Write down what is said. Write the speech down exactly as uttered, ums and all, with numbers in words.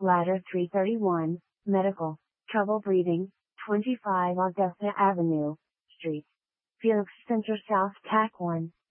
Ladder three thirty-one, Medical, Trouble Breathing, twenty-five Augusta Avenue, Street. Felix Center South Tack one.